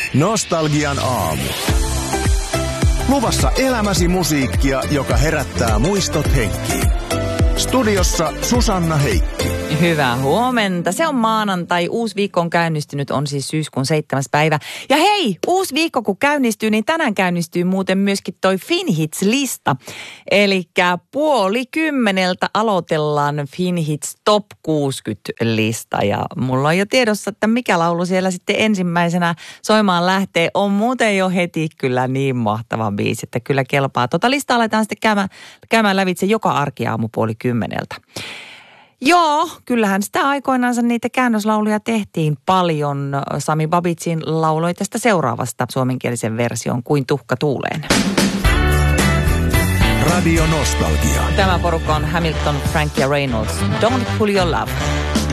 Nostalgian aamu. Luvassa elämäsi musiikkia, joka herättää muistot henkiin. Studiossa Susanna Heikki. Hyvää huomenta. Se on maanantai. Uusi viikko on käynnistynyt, on siis syyskuun 7. päivä. Ja hei, uusi viikko kun käynnistyy, niin tänään käynnistyy muuten myöskin toi Finhits-lista. Elikkä 9:30 aloitellaan Finhits Top 60-lista. Ja mulla on jo tiedossa, että mikä laulu siellä sitten ensimmäisenä soimaan lähtee. On muuten jo heti kyllä niin mahtava biisi, että kyllä kelpaa. Listaa aletaan sitten käymään lävitse joka arkiaamu 9:30. Joo, kyllähän sitä aikoinaansa niitä käännöslauluja tehtiin paljon. Sami Babicin lauloi tästä seuraavasta suomenkielisen version Kuin tuhka tuuleen. Radio Nostalgia. Tämä porukka on Hamilton, Frank ja Reynolds. Don't pull your love.